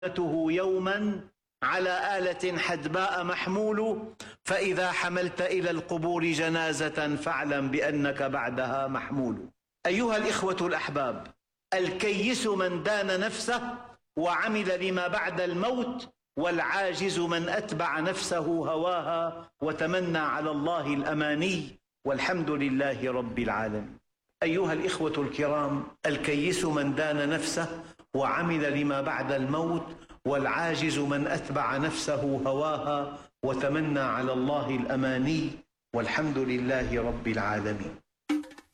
يوما على آلة حدباء محمول، فإذا حملت إلى القبور جنازة فاعلم بأنك بعدها محمول. أيها الإخوة الأحباب، الكيس من دان نفسه وعمل لما بعد الموت، والعاجز من أتبع نفسه هواها وتمنى على الله الأماني، والحمد لله رب العالمين. أيها الإخوة الكرام، الكيس من دان نفسه وعمل لما بعد الموت، والعاجز من أتبع نفسه هواها وتمنى على الله الأماني، والحمد لله رب العالمين.